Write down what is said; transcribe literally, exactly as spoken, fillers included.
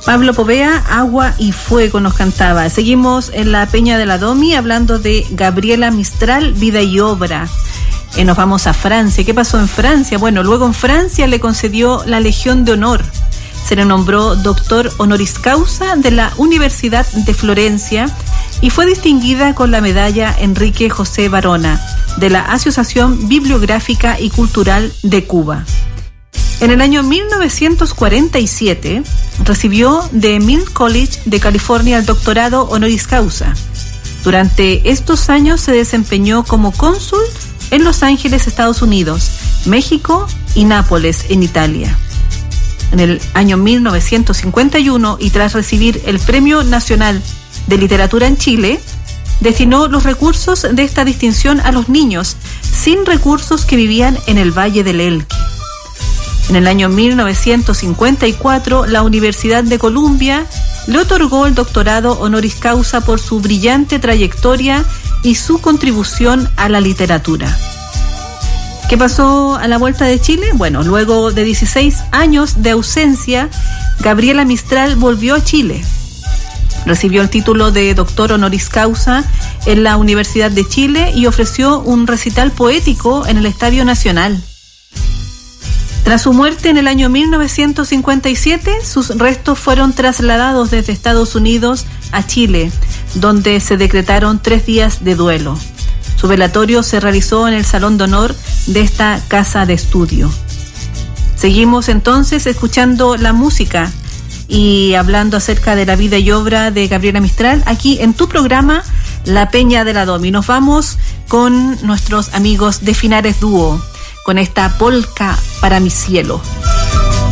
Pablo Povea, Agua y Fuego nos cantaba. Seguimos en la Peña de la Domi hablando de Gabriela Mistral, vida y obra. Eh, nos vamos a Francia. ¿Qué pasó en Francia? Bueno, luego en Francia le concedió la Legión de Honor. Se le nombró doctor honoris causa de la Universidad de Florencia y fue distinguida con la medalla Enrique José Barona de la Asociación Bibliográfica y Cultural de Cuba. En el año mil novecientos cuarenta y siete recibió de Mills College de California el doctorado honoris causa. Durante estos años se desempeñó como cónsul en Los Ángeles, Estados Unidos, México y Nápoles, en Italia. En el año mil novecientos cincuenta y uno, y tras recibir el Premio Nacional de Literatura en Chile, destinó los recursos de esta distinción a los niños sin recursos que vivían en el Valle del Elqui. En el año mil novecientos cincuenta y cuatro, la Universidad de Columbia le otorgó el doctorado honoris causa por su brillante trayectoria y su contribución a la literatura. ¿Qué pasó a la vuelta de Chile? Bueno, luego de dieciséis años de ausencia, Gabriela Mistral volvió a Chile. Recibió el título de doctor honoris causa en la Universidad de Chile y ofreció un recital poético en el Estadio Nacional. Tras su muerte en el año mil novecientos cincuenta y siete, sus restos fueron trasladados desde Estados Unidos a Chile, donde se decretaron tres días de duelo. Su velatorio se realizó en el Salón de Honor de esta casa de estudio. Seguimos entonces escuchando la música y hablando acerca de la vida y obra de Gabriela Mistral, aquí en tu programa La Peña de la Domi. Nos vamos con nuestros amigos de Finares Dúo, con esta polca para mi cielo.